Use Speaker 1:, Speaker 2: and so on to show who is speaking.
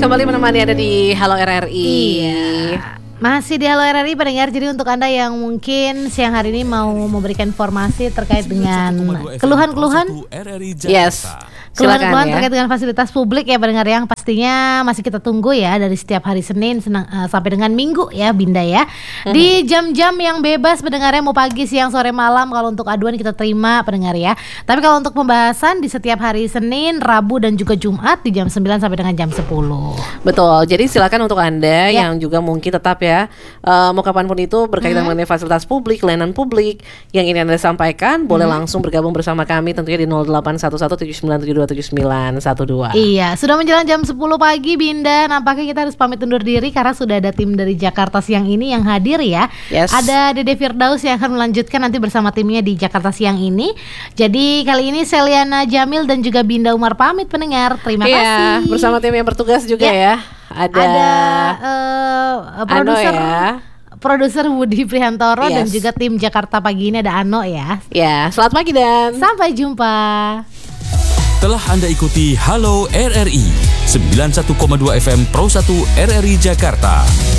Speaker 1: Kembali menemani Anda di Halo RRI.
Speaker 2: Iya. Masih di Halo RRI pendengar. Jadi untuk Anda yang mungkin siang hari ini mau memberikan informasi terkait dengan keluhan-keluhan,
Speaker 1: Yes,
Speaker 2: keluhan-keluhan
Speaker 1: ya.
Speaker 2: terkait dengan fasilitas publik ya pendengar, yang pastinya masih kita tunggu ya dari setiap hari Senin sampai dengan Minggu ya Binda ya. Di jam-jam yang bebas pendengarnya, mau pagi, siang, sore, malam, kalau untuk aduan kita terima pendengar ya. Tapi kalau untuk pembahasan di setiap hari Senin, Rabu dan juga Jumat di jam 9 sampai dengan jam 10.
Speaker 1: Betul, jadi silakan untuk Anda yang juga mungkin tetap ya mau kapanpun itu berkaitan mengenai fasilitas publik, layanan publik yang ingin Anda sampaikan, boleh langsung bergabung bersama kami tentunya di 081179727912.
Speaker 2: Iya, sudah menjelang jam 10 pagi Binda. Nampaknya kita harus pamit undur diri karena sudah ada tim dari Jakarta Siang ini yang hadir ya.
Speaker 1: Yes.
Speaker 2: Ada Dede Firdaus yang akan melanjutkan nanti bersama timnya di Jakarta Siang ini. Jadi kali ini Seliana Jamil dan juga Binda Umar pamit pendengar. Terima kasih.
Speaker 1: Bersama tim yang bertugas juga ya. Ada
Speaker 2: produser
Speaker 1: Ano ya.
Speaker 2: Produser Budi Prihantoro dan
Speaker 1: Yes.
Speaker 2: juga tim Jakarta pagi ini ada Ano ya.
Speaker 1: Ya, selamat pagi dan
Speaker 2: Sampai jumpa.
Speaker 3: Telah Anda ikuti Halo RRI 91,2 FM Pro 1 RRI Jakarta.